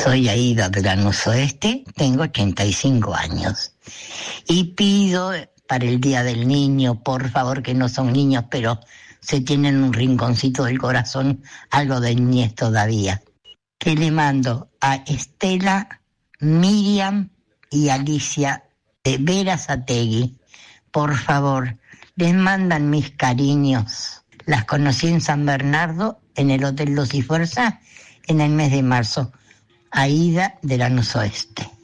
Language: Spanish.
Soy Aida de Lanús Oeste, tengo 85 años. Y pido para el Día del Niño, por favor, que no son niños, pero se tienen un rinconcito del corazón, algo de niñez todavía. Que le mando a Estela, Miriam y Alicia de Berazategui. Por favor, les mandan mis cariños. Las conocí en San Bernardo, en el Hotel Luz y Fuerza, en el mes de marzo. Aida de Lanús Oeste.